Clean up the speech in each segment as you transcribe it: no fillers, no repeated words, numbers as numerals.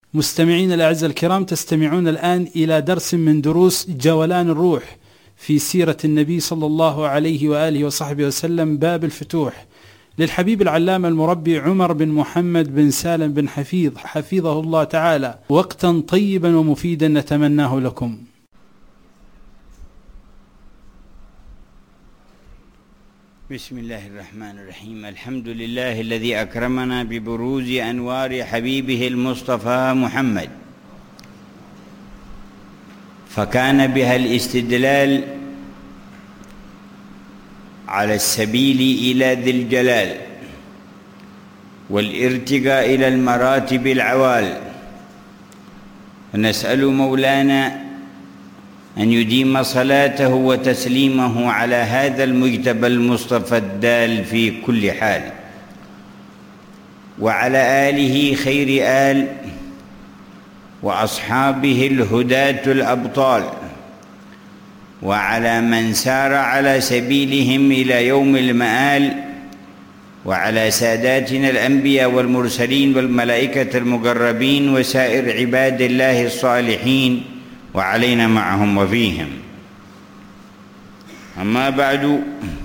مستمعين الأعزاء الكرام، تستمعون الآن إلى درس من دروس جولان الروح في سيرة النبي صلى الله عليه وآله وصحبه وسلم، باب الفتوح، للحبيب العلامة المربي عمر بن محمد بن سالم بن حفيظ حفظه الله تعالى. وقتا طيبا ومفيدا نتمناه لكم. بسم الله الرحمن الرحيم. الحمد لله الذي أكرمنا ببروز أنوار حبيبه المصطفى محمد، فكان بها الاستدلال على السبيل إلى ذي الجلال والارتقاء إلى المراتب العوال. ونسأل مولانا أن يديم صلاته وتسليمه على هذا المجتبى المصطفى الدال في كل حال، وعلى آله خير آل، وأصحابه الهداة الأبطال، وعلى من سار على سبيلهم إلى يوم المآل، وعلى ساداتنا الأنبياء والمرسلين والملائكة المقربين وسائر عباد الله الصالحين، وعلينا معهم وفيهم. أما بعد،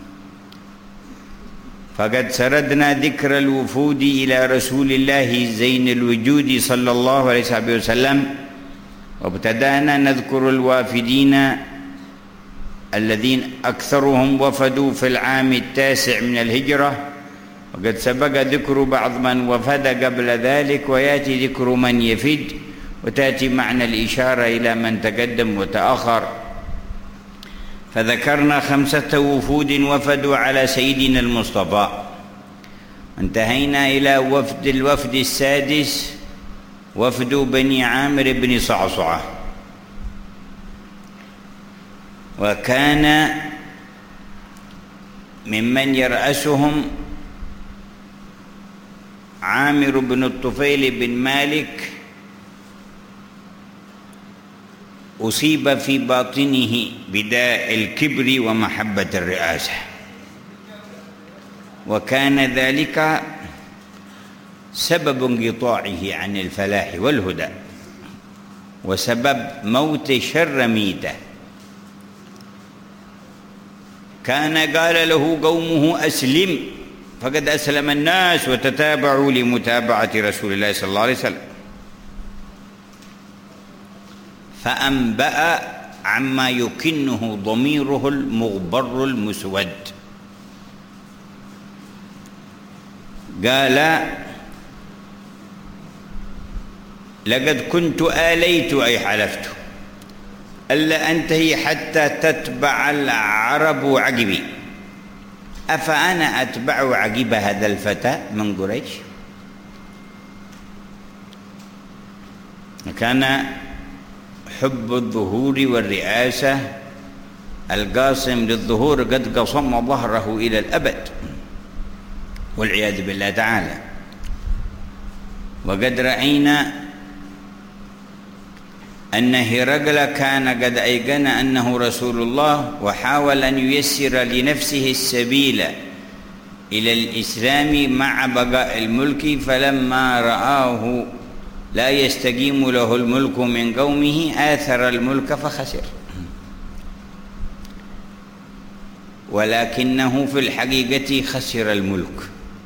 فقد سردنا ذكر الوفود إلى رسول الله زين الوجود صلى الله عليه وسلم، وابتدأنا نذكر الوافدين الذين أكثرهم وفدوا في العام 9 من الهجرة، وقد سبق ذكر بعض من وفد قبل ذلك، ويأتي ذكر من يفد، وتأتي معنى الإشارة إلى من تقدم وتأخر. فذكرنا 5 وفود وفدوا على سيدنا المصطفى، انتهينا إلى الوفد السادس، وفد بني عامر بن صعصعة، وكان ممن يرأسهم عامر بن الطفيل بن مالك، أصيب في باطنه بداء الكبر ومحبة الرئاسة، وكان ذلك سبب انقطاعه عن الفلاح والهدى، وسبب موت شرميته. كان قال له قومه أسلم، فقد أسلم الناس وتتابعوا لمتابعة رسول الله صلى الله عليه وسلم، فأنبأ عما يكنه ضميره المغبر المسود. قال: لقد كنت آليت، أي حلفت، ألا أنتهي حتى تتبع العرب عقبي، أفأنا أتبع عقب هذا الفتى من قريش؟ كان حب الظهور والرئاسة القاسم للظهور قد قصم ظهره إلى الأبد والعياذ بالله تعالى. وقد رأينا أن هرقل كان قد أيقن أنه رسول الله، وحاول أن ييسر لنفسه السبيل إلى الإسلام مع بقاء الملك، فلما رآه لا يستقيم له الملك من قومه آثر الملك فخسر، ولكنه في الحقيقة خسر الملك.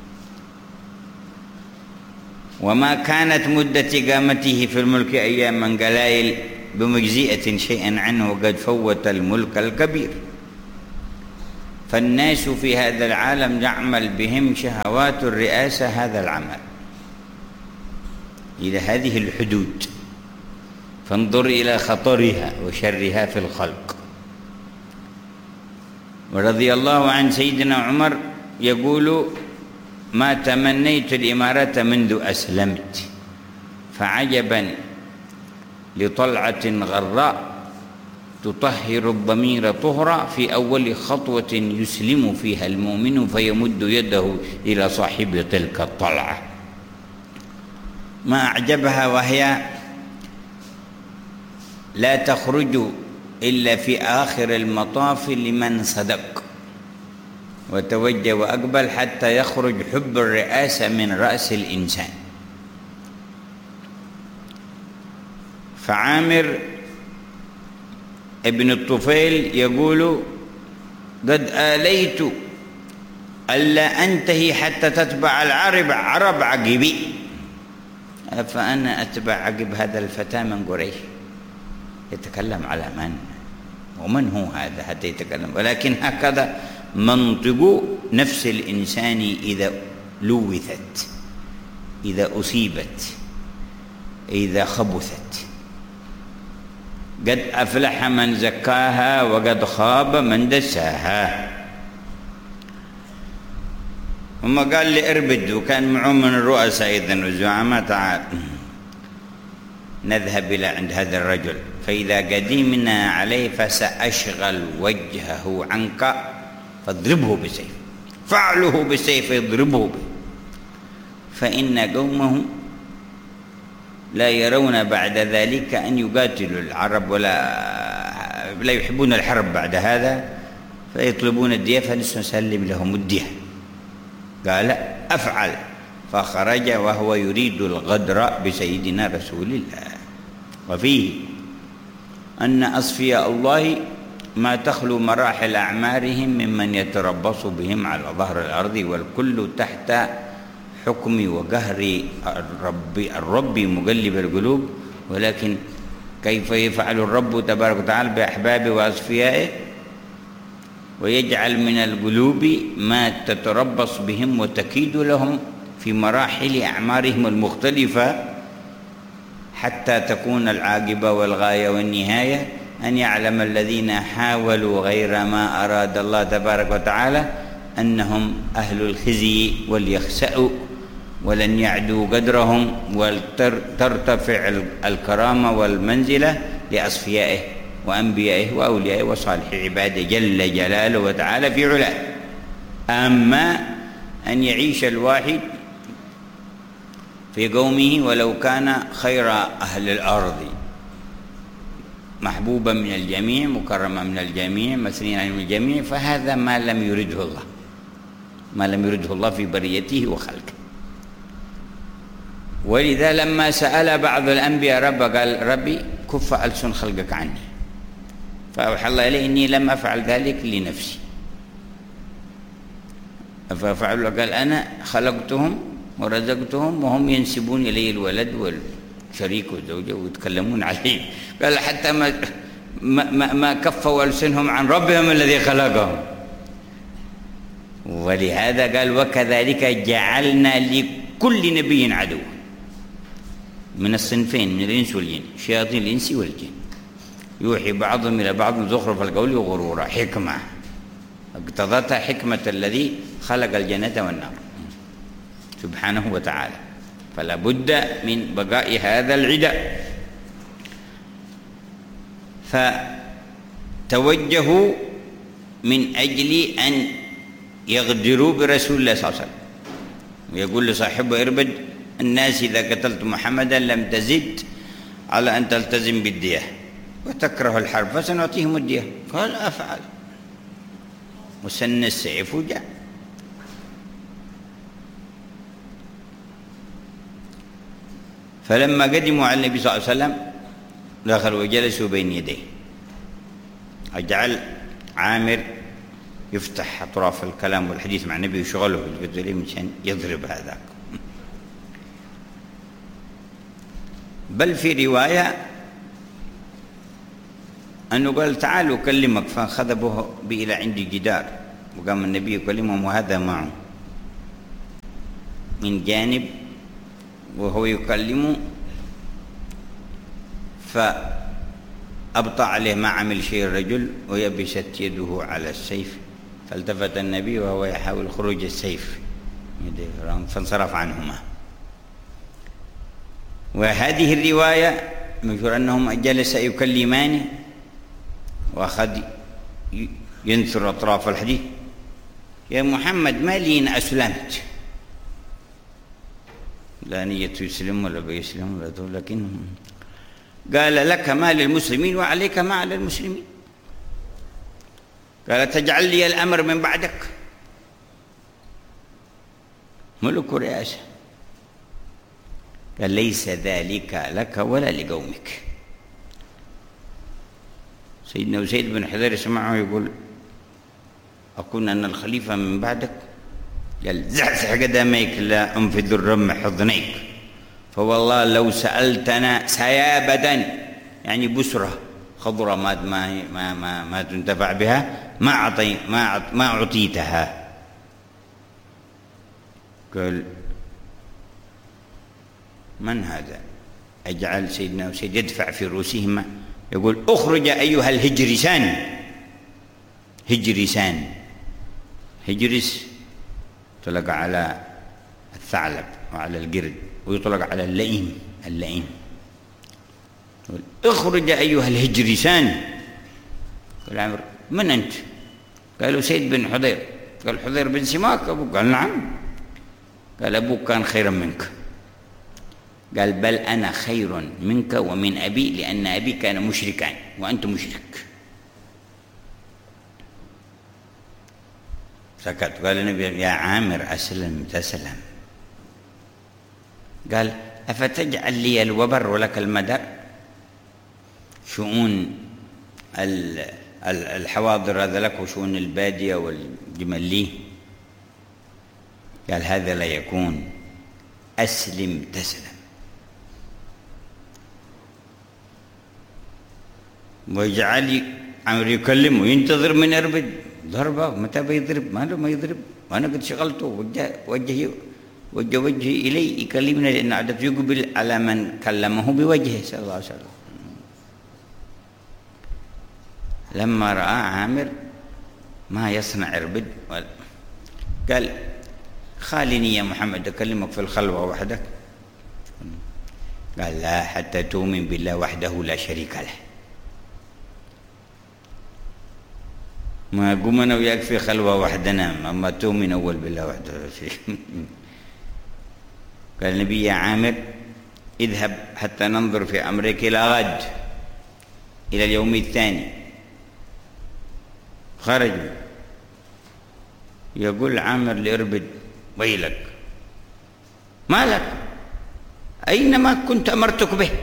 وما كانت مدة إقامته في الملك أياما قلائل بمجزئة شيئا عنه، وقد فوت الملك الكبير. فالناس في هذا العالم يعمل بهم شهوات الرئاسة هذا العمل إلى هذه الحدود، فانظر إلى خطرها وشرها في الخلق. ورضي الله عن سيدنا عمر يقول: ما تمنيت الإمارة منذ أسلمت، فعجبا لطلعة غراء تطهر الضمير طهرا، في أول خطوة يسلم فيها المؤمن فيمد يده إلى صاحب تلك الطلعة. ما أعجبها، وهي لا تخرج إلا في آخر المطاف لمن صدق وتوجه وأقبل، حتى يخرج حب الرئاسة من رأس الإنسان. فعامر ابن الطفيل يقول: قد آليت ألا أنتهي حتى تتبع عرب عقبي، فأنا أتبع عقب هذا الفتى من قريش. يتكلم على من؟ ومن هو هذا حتى يتكلم؟ ولكن هكذا منطق نفس الإنسان إذا لوثت، إذا أصيبت، إذا خبثت. قد أفلح من زكاها وقد خاب من دساها. ثم قال لإربد، وكان معه من الرؤساء إذن والزعماء: تعال نذهب إلى عند هذا الرجل، فإذا قدمنا عليه فسأشغل وجهه عنك فاضربه بسيف، فعله بسيف يضربه به، فإن قومه لا يرون بعد ذلك أن يقاتلوا العرب ولا يحبون الحرب بعد هذا، فيطلبون الدية فنسلم لهم الدية. قال: أفعل. فخرج وهو يريد الغدر بسيدنا رسول الله. وفيه أن أصفياء الله ما تخلو مراحل أعمارهم ممن يتربص بهم على ظهر الأرض، والكل تحت حكم وقهر الرب مقلب القلوب. ولكن كيف يفعل الرب تبارك وتعالى بأحبابه وأصفيائه؟ ويجعل من القلوب ما تتربص بهم وتكيد لهم في مراحل أعمارهم المختلفة، حتى تكون العاقبة والغاية والنهاية أن يعلم الذين حاولوا غير ما أراد الله تبارك وتعالى أنهم أهل الخزي واليخسأ، ولن يعدوا قدرهم، وترتفع الكرامة والمنزلة لأصفيائه وأنبيائه وأوليائه وصالح عباده جل جلاله وتعالى في علاه. أما أن يعيش الواحد في قومه ولو كان خير أهل الأرض، محبوبا من الجميع، مكرما من الجميع، مثنيا من الجميع، فهذا ما لم يرده الله، ما لم يرده الله في بريته وخلقه. ولذا لما سأل بعض الأنبياء ربه قال: ربي كف ألسن خلقك عني، فأوحى الله إليه: إني لم أفعل ذلك لنفسي، ففعل. قال: أنا خلقتهم ورزقتهم وهم ينسبون إلي الولد والشريك والزوجة ويتكلمون عليه. قال: حتى ما كفوا ألسنهم عن ربهم الذي خلقهم. ولهذا قال: وكذلك جعلنا لكل نبي عدوا من الصنفين، من الإنس والجن، شياطين الإنس والجن، يوحي بعضهم إلى بعض زخرف القول وغرورا. حكمة اقتضتها حكمة الذي خلق الجنة والنار سبحانه وتعالى، فلا بد من بقاء هذا العداء. فتوجهوا من أجل أن يغدروا برسول الله صلى الله عليه وسلم. ويقول لصاحبه إربد: الناس إذا قتلت محمدا لم تزد على أن تلتزم بالدية وتكره الحرب، فسنعطيهم الدية. قال: أفعل. وسن السيف وجاء. فلما قدموا على النبي صلى الله عليه وسلم دخلوا وجلسوا بين يديه. أجعل عامر يفتح أطراف الكلام والحديث مع النبي وشغله بالقتل مشان يضرب هذاك. بل في رواية أنه قال: تعالوا أكلمك، فانخذبه إلى عندي جدار، وقام النبي يكلمهم وهذا معه من جانب وهو يكلمه، فأبطأ عليه ما عمل شيء الرجل ويبست يده على السيف، فالتفت النبي وهو يحاول خروج السيف فانصرف عنهما. وهذه الرواية مشهور أنهم جلس يكلمان وأخذ ينثر أطراف الحديث: يا محمد ما لي إن أسلمت، لا نية يسلم ولا بيسلم ولا دول، لكن قال: لك ما للمسلمين وعليك ما على المسلمين. قال: تجعل لي الأمر من بعدك، ملك ورئاسة. قال: ليس ذلك لك ولا لقومك، سيدنا أسيد بن حضير يسمعه يقول: أكون أنا الخليفة من بعدك؟ قال: زحزح قدميك لا أنفذ الرمح حضنيك، فوالله لو سألتنا سيابة يعني بسرة خضرة ما تنتفع بها ما أعطيتها. قال: من هذا؟ أجعل سيدنا أسيد يدفع في رؤوسهما يقول: اخرج أيها الهجرسان. هجرسان، هجرس يطلق على الثعلب وعلى القرد، ويطلق على اللئيم. اللئيم اخرج أيها الهجرسان. قال عمرو: من أنت؟ قالوا: سيد بن حضير. قال: حضير بن سماك أبوك؟ قال: نعم. قال: أبوك كان خيرا منك. قال: بل أنا خير منك ومن أبي، لأن أبي كان مشركا وأنت مشرك. سكت. قال النبي: يا عامر أسلم تسلم. قال: أفتجعل لي الوبر ولك المدر؟ شؤون الحواضر هذا لك وشؤون البادية والجمل لي. قال: هذا لا يكون، أسلم تسلم. ويجعل عمرو يكلمه ينتظر من أربد ضربة، متى بيضرب؟ ما يضرب، وأنا قد شغلته وجهي إلي يكلمنا، لأن عادته يقبل على من كلمه بوجهه صلى الله عليه وسلم. لما رأى عامر ما يصنع أربد قال: خالني يا محمد أكلمك في الخلوة وحدك. قال: لا، حتى تؤمن بالله وحده لا شريك له. ما قوم أنا وياك في خلوة وحدنا، أما تؤمن أول بالله وحده لا شريك. قال النبي: يا عامر اذهب حتى ننظر في أمرك إلى غد، إلى اليوم الثاني. خرجوا. يقول عامر لأربد: ويلك، ما لك؟ أينما كنت أمرتك به.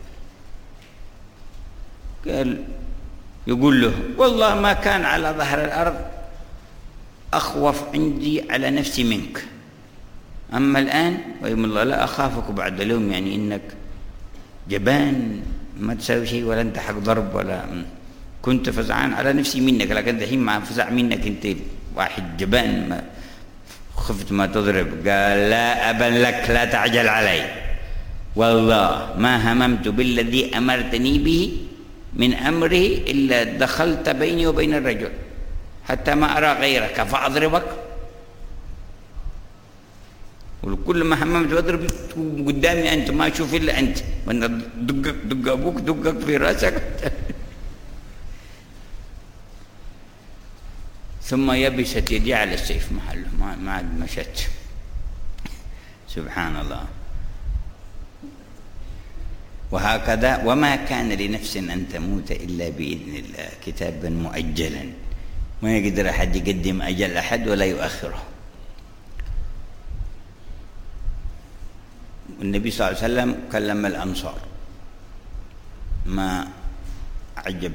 قال: يقول له: والله ما كان على ظهر الأرض أخوف عندي على نفسي منك، أما الآن ويم الله لا أخافك بعد اليوم، يعني إنك جبان ما تساوي شيء، ولا أنت حق ضرب، ولا كنت فزعان على نفسي منك، لكن دحين ما فزع منك، أنت واحد جبان ما خفت ما تضرب. قال: لا أبا لك، لا تعجل علي، والله ما هممت بالذي أمرتني به من أمره إلا دخلت بيني وبين الرجل حتى ما أرى غيرك فأضربك. وكل ما هممت بضرب قدامي أنت، ما أشوف إلا أنت، وأنا دق أبوك دقك في رأسك. ثم يبست يدي على السيف محله، ما عاد مشت. سبحان الله. وهكذا وما كان لنفس أن تموت إلا بإذن الله، كتابا مؤجلا، ما يقدر أحد يقدم أجل أحد ولا يؤخره. النبي صلى الله عليه وسلم كلم الأنصار، ما عجب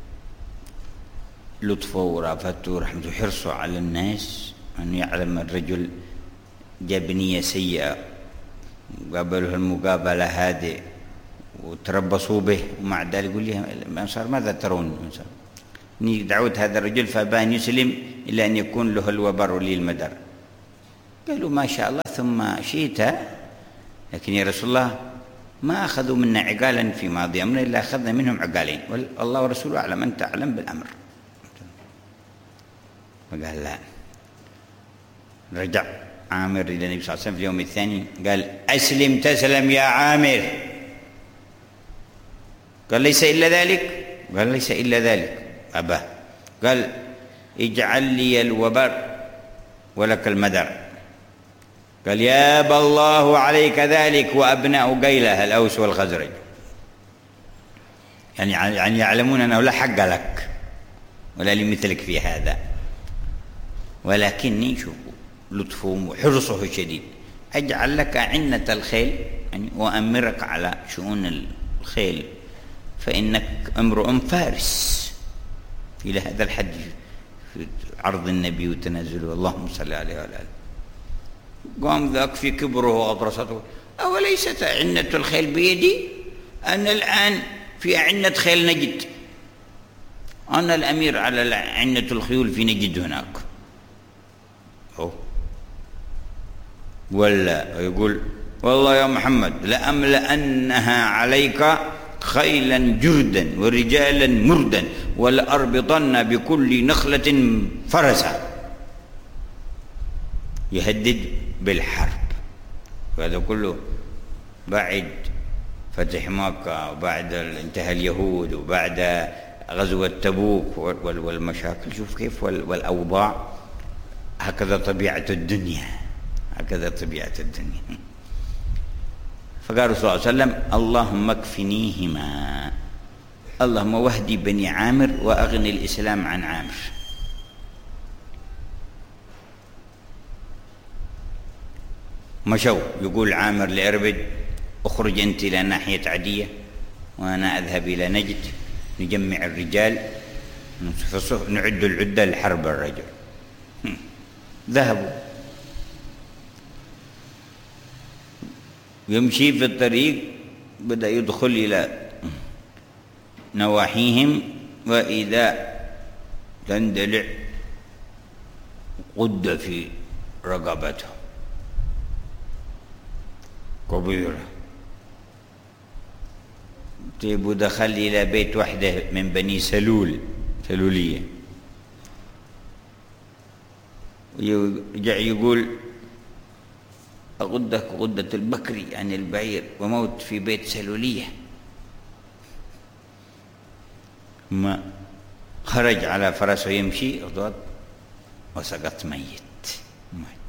لطفه ورافته ورحمته وحرصه على الناس، أن يعلم الرجل جاب نية سيئة وقابله المقابلة هذه وتربصوا به، ومع ذلك يقول لي الأنصار: ماذا ترون؟ إني دعوت هذا الرجل فأبى أن يسلم إلا أن يكون له الوبر ولي المدر. قالوا: ما شاء الله ثم شئت، لكن يا رسول الله ما أخذوا منا عقالا في ماضي أمرنا إلا أخذنا منهم عقالين، والله ورسوله أعلم، أنت أعلم بالأمر. فقال: لا. رجع عامر إلى النبي صلى الله عليه وسلم في اليوم الثاني قال: أسلم تسلم يا عامر. قال: ليس إلا ذلك؟ قال: ليس إلا ذلك. أباه. قال: اجعل لي الوبر ولك المدر. قال: يابى الله عليك ذلك وأبناء قيلة الأوس والخزرج، يعني يعلمون أنه لا حق لك ولا لمثلك في هذا، ولكني شوفوا لطفه وحرصه الشديد، أجعل لك عنة الخيل، يعني وأمرك على شؤون الخيل، فإنك امرؤ فارس إلى هذا الحد في عرض النبي وتنازله، اللهم صل عليه وعلى آله. قام ذاك في كبره وأبرصته: أوليست أعنة الخيل بيدي؟ أنا الآن في أعنة خيل نجد، أنا الأمير على أعنة الخيول في نجد هناك. ولا يقول: والله يا محمد لأملأنها عليك خيلا جردا ورجالا مردا ولأربطن بكل نخلة فرسا. يهدد بالحرب، وهذا كله بعد فتح مكة وبعد انتهى اليهود وبعد غزوة تبوك والمشاكل. شوف كيف والأوضاع. هكذا طبيعة الدنيا، هكذا طبيعة الدنيا. فقال صلى الله عليه وسلم: اللهم اكفنيهما، اللهم واهدي بني عامر وأغني الإسلام عن عامر. مشوا، يقول عامر لأربد: اخرج أنت إلى ناحية عدية وأنا أذهب إلى نجد، نجمع الرجال نعد العدة لحرب الرجل. ذهبوا، يمشي في الطريق، بدأ يدخل إلى نواحيهم، وإذا تندلع قد في رقبته كبيرة. طيب، ودخل إلى بيت وحده من بني سلولية، يرجع يقول: أغدك غدة البكر عن البعير وموت في بيت سلولية. ما خرج على فرسه يمشي وسقط ميت.